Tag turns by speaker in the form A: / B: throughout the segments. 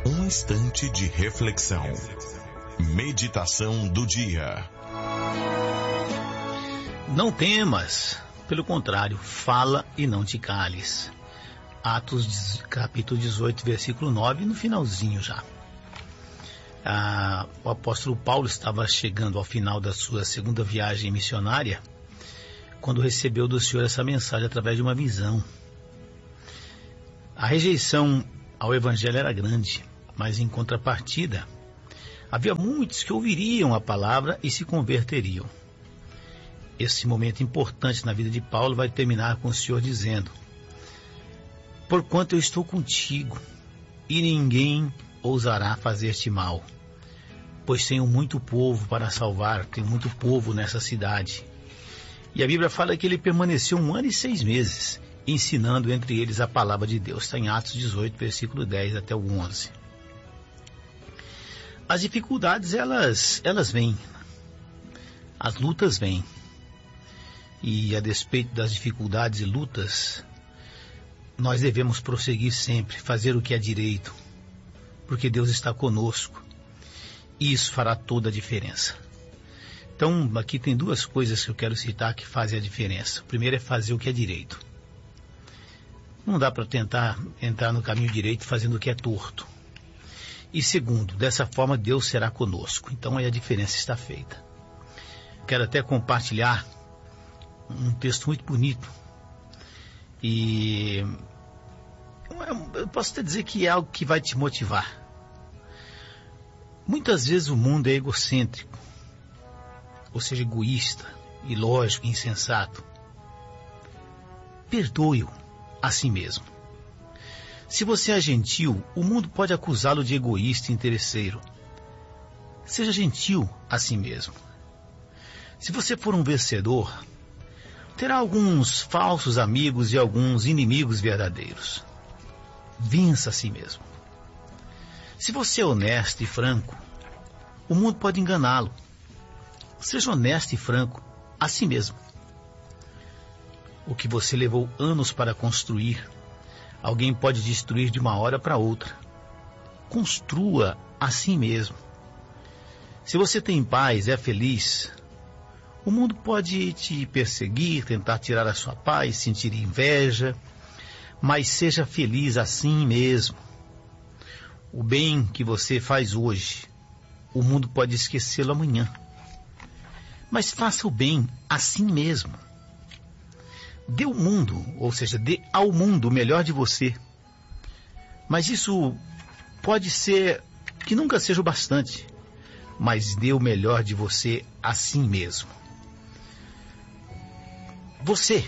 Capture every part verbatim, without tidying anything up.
A: Um instante de reflexão. Meditação do dia.
B: Não temas, pelo contrário, fala e não te cales. Atos capítulo dezoito, versículo nove, no finalzinho já. Ah, o apóstolo Paulo estava chegando ao final da sua segunda viagem missionária, quando recebeu do Senhor essa mensagem através de uma visão. A rejeição ao evangelho era grande, mas em contrapartida, havia muitos que ouviriam a palavra e se converteriam. Esse momento importante na vida de Paulo vai terminar com o Senhor dizendo: porquanto eu estou contigo, e ninguém ousará fazer-te mal, pois tenho muito povo para salvar, tenho muito povo nessa cidade. E a Bíblia fala que ele permaneceu um ano e seis meses, ensinando entre eles a palavra de Deus. Está em Atos dezoito, versículo dez até o onze. As dificuldades, elas, elas vêm. As lutas vêm. E a despeito das dificuldades e lutas, nós devemos prosseguir sempre, fazer o que é direito, porque Deus está conosco. E isso fará toda a diferença. Então, aqui tem duas coisas que eu quero citar que fazem a diferença. O primeiro é fazer o que é direito. Não dá para tentar entrar no caminho direito fazendo o que é torto. E segundo, dessa forma Deus será conosco. Então aí a diferença está feita. Quero até compartilhar um texto muito bonito. E eu posso até dizer que é algo que vai te motivar. Muitas vezes o mundo é egocêntrico, ou seja, egoísta, ilógico, insensato. Perdoe-o a si mesmo. Se você é gentil, o mundo pode acusá-lo de egoísta e interesseiro. Seja gentil a si mesmo. Se você for um vencedor, terá alguns falsos amigos e alguns inimigos verdadeiros. Vença a si mesmo. Se você é honesto e franco, o mundo pode enganá-lo. Seja honesto e franco a si mesmo. O que você levou anos para construir, alguém pode destruir de uma hora para outra. Construa a si mesmo. Se você tem paz, é feliz, o mundo pode te perseguir, tentar tirar a sua paz, sentir inveja, mas seja feliz assim mesmo. O bem que você faz hoje, o mundo pode esquecê-lo amanhã. Mas faça o bem assim mesmo. Dê o mundo, ou seja, dê ao mundo o melhor de você. Mas isso pode ser que nunca seja o bastante. Mas dê o melhor de você assim mesmo. Você,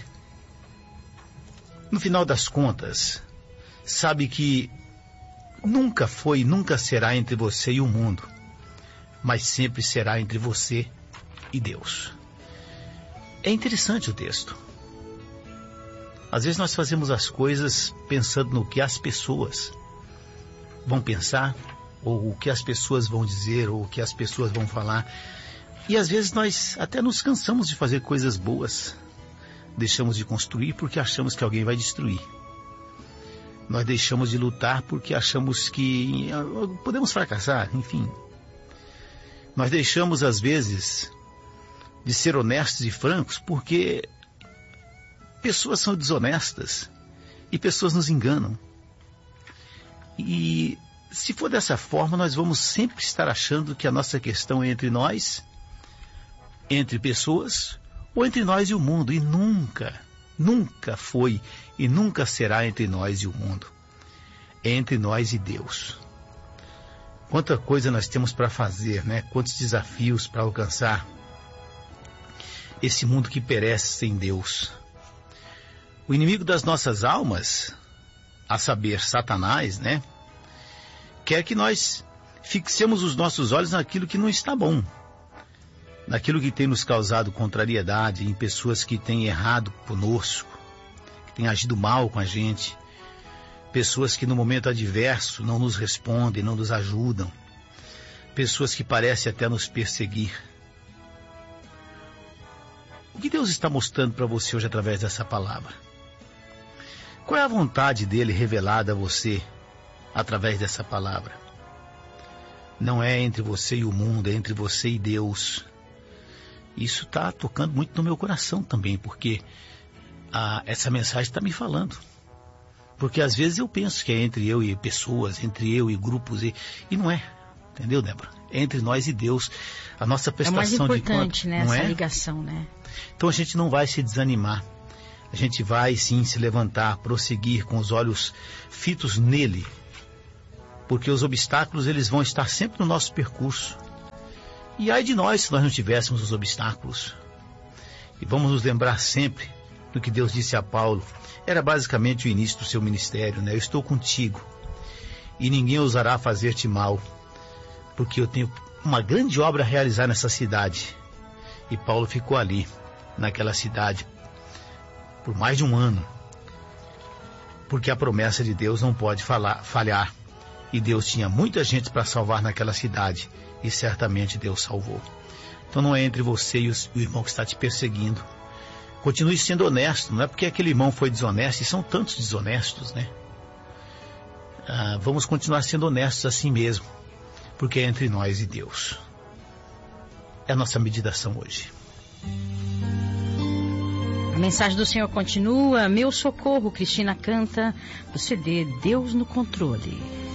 B: no final das contas, sabe que nunca foi e nunca será entre você e o mundo, mas sempre será entre você e Deus. É interessante o texto. Às vezes nós fazemos as coisas pensando no que as pessoas vão pensar, ou o que as pessoas vão dizer, ou o que as pessoas vão falar. E às vezes nós até nos cansamos de fazer coisas boas. Deixamos de construir porque achamos que alguém vai destruir. Nós deixamos de lutar porque achamos que podemos fracassar, enfim. Nós deixamos às vezes de ser honestos e francos porque pessoas são desonestas e pessoas nos enganam. E se for dessa forma, nós vamos sempre estar achando que a nossa questão é entre nós, entre pessoas, ou entre nós e o mundo. E nunca, nunca foi e nunca será entre nós e o mundo. É entre nós e Deus. Quanta coisa nós temos para fazer, né? Quantos desafios para alcançar esse mundo que perece sem Deus. O inimigo das nossas almas, a saber, Satanás, né? Quer que nós fixemos os nossos olhos naquilo que não está bom, naquilo que tem nos causado contrariedade, em pessoas que têm errado conosco, que têm agido mal com a gente, pessoas que no momento adverso não nos respondem, não nos ajudam, pessoas que parecem até nos perseguir. O que Deus está mostrando para você hoje através dessa palavra? Qual é a vontade dele revelada a você através dessa palavra? Não é entre você e o mundo, é entre você e Deus. Isso está tocando muito no meu coração também, porque ah, essa mensagem está me falando. Porque às vezes eu penso que é entre eu e pessoas, entre eu e grupos, e, e não é. Entendeu, Débora? É entre nós e Deus. A nossa prestação de conta. É mais
C: importante, né? Essa ligação, né?
B: Então a gente não vai se desanimar. A gente vai sim se levantar, prosseguir com os olhos fitos nele. Porque os obstáculos, eles vão estar sempre no nosso percurso. E ai de nós se nós não tivéssemos os obstáculos. E vamos nos lembrar sempre do que Deus disse a Paulo. Era basicamente o início do seu ministério, né? Eu estou contigo e ninguém ousará fazer-te mal, porque eu tenho uma grande obra a realizar nessa cidade. E Paulo ficou ali, naquela cidade, por mais de um ano, porque a promessa de Deus não pode falar, falhar. E Deus tinha muita gente para salvar naquela cidade, e certamente Deus salvou. Então não é entre você e o irmão que está te perseguindo. Continue sendo honesto, não é porque aquele irmão foi desonesto, e são tantos desonestos, né? Ah, vamos continuar sendo honestos assim mesmo, porque é entre nós e Deus. É a nossa meditação hoje.
C: A mensagem do Senhor continua. Meu socorro, Cristina canta do C D Deus no Controle.